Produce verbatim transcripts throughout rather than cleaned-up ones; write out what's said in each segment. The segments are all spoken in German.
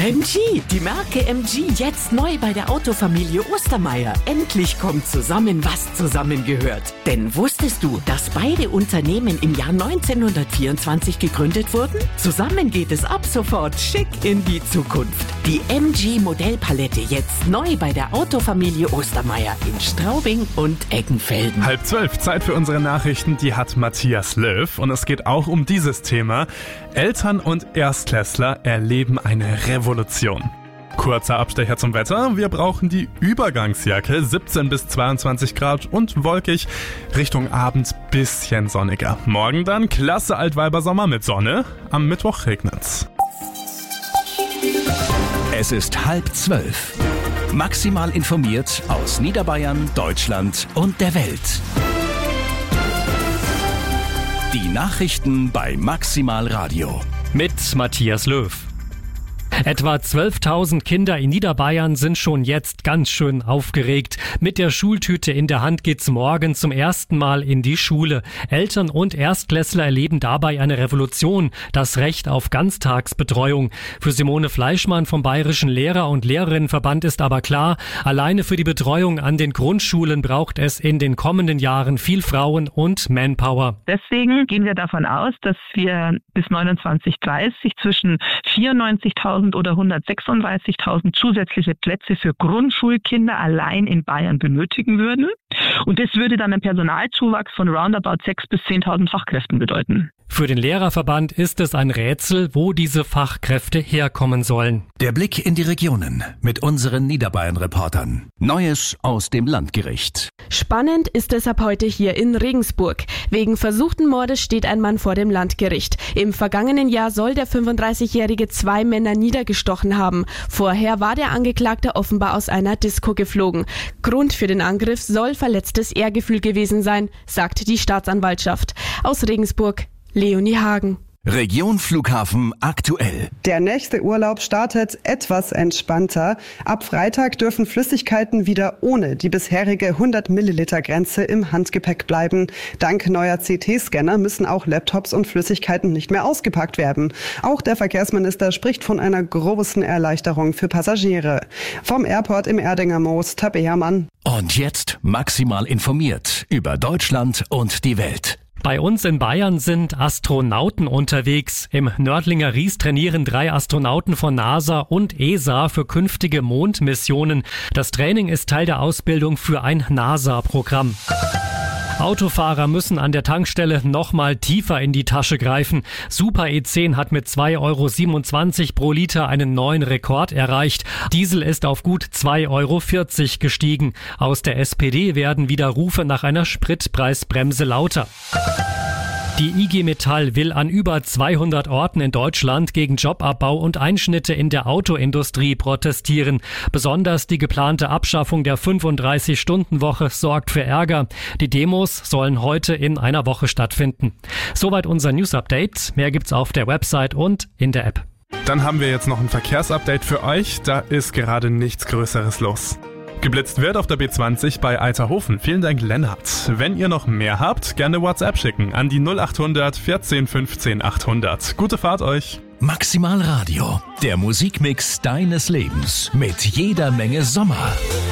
M G, die Marke M G jetzt neu bei der Autofamilie Ostermeier. Endlich kommt zusammen, was zusammengehört. Denn wusstest du, dass beide Unternehmen im Jahr neunzehnhundertvierundzwanzig gegründet wurden? Zusammen geht es ab sofort schick in die Zukunft. Die M G Modellpalette jetzt neu bei der Autofamilie Ostermeier in Straubing und Eggenfelden. Halb zwölf, Zeit für unsere Nachrichten, die hat Matthias Löw. Und es geht auch um dieses Thema. Eltern und Erstklässler erleben eine Revolution. Kurzer Abstecher zum Wetter. Wir brauchen die Übergangsjacke. siebzehn bis zweiundzwanzig Grad und wolkig. Richtung Abend bisschen sonniger. Morgen dann klasse Altweibersommer mit Sonne. Am Mittwoch regnet's. Es ist halb zwölf. Maximal informiert aus Niederbayern, Deutschland und der Welt. Die Nachrichten bei Maximal Radio. Mit Matthias Löw. Etwa zwölftausend Kinder in Niederbayern sind schon jetzt ganz schön aufgeregt. Mit der Schultüte in der Hand geht's morgen zum ersten Mal in die Schule. Eltern und Erstklässler erleben dabei eine Revolution, das Recht auf Ganztagsbetreuung. Für Simone Fleischmann vom Bayerischen Lehrer- und Lehrerinnenverband ist aber klar, alleine für die Betreuung an den Grundschulen braucht es in den kommenden Jahren viel Frauen- und Manpower. Deswegen gehen wir davon aus, dass wir bis neunundzwanzig dreißig zwischen vierundneunzigtausend oder hundertsechsunddreißigtausend zusätzliche Plätze für Grundschulkinder allein in Bayern benötigen würden. Und das würde dann einen Personalzuwachs von roundabout sechstausend bis zehntausend Fachkräften bedeuten. Für den Lehrerverband ist es ein Rätsel, wo diese Fachkräfte herkommen sollen. Der Blick in die Regionen mit unseren Niederbayern-Reportern. Neues aus dem Landgericht. Spannend ist es ab heute hier in Regensburg. Wegen versuchten Mordes steht ein Mann vor dem Landgericht. Im vergangenen Jahr soll der fünfunddreißigjährige zwei Männer niedergestochen haben. Vorher war der Angeklagte offenbar aus einer Disco geflogen. Grund für den Angriff soll verletztes Ehrgefühl gewesen sein, sagt die Staatsanwaltschaft. Aus Regensburg, Leonie Hagen. Region Flughafen aktuell. Der nächste Urlaub startet etwas entspannter. Ab Freitag dürfen Flüssigkeiten wieder ohne die bisherige hundert Milliliter Grenze im Handgepäck bleiben. Dank neuer C T-Scanner müssen auch Laptops und Flüssigkeiten nicht mehr ausgepackt werden. Auch der Verkehrsminister spricht von einer großen Erleichterung für Passagiere. Vom Airport im Erdinger Moos, Tabea Mann. Und jetzt maximal informiert über Deutschland und die Welt. Bei uns in Bayern sind Astronauten unterwegs. Im Nördlinger Ries trainieren drei Astronauten von NASA und E S A für künftige Mondmissionen. Das Training ist Teil der Ausbildung für ein NASA-Programm. Autofahrer müssen an der Tankstelle nochmal tiefer in die Tasche greifen. Super E zehn hat mit zwei Euro siebenundzwanzig pro Liter einen neuen Rekord erreicht. Diesel ist auf gut zwei Euro vierzig gestiegen. Aus der S P D werden wieder Rufe nach einer Spritpreisbremse lauter. Die I G Metall will an über zweihundert Orten in Deutschland gegen Jobabbau und Einschnitte in der Autoindustrie protestieren. Besonders die geplante Abschaffung der fünfunddreißig-Stunden-Woche sorgt für Ärger. Die Demos sollen heute in einer Woche stattfinden. Soweit unser News-Update. Mehr gibt's auf der Website und in der App. Dann haben wir jetzt noch ein Verkehrsupdate für euch. Da ist gerade nichts Größeres los. Geblitzt wird auf der B zwanzig bei Eiterhofen. Vielen Dank, Lennart. Wenn ihr noch mehr habt, gerne WhatsApp schicken an die null achthundert vierzehn fünfzehn achthundert. Gute Fahrt euch. Maximal Radio, der Musikmix deines Lebens mit jeder Menge Sommer.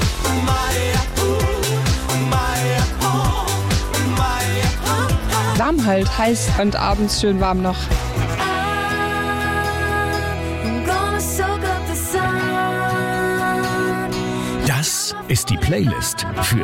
Warm halt, heiß und abends schön warm noch. Das ist die Playlist für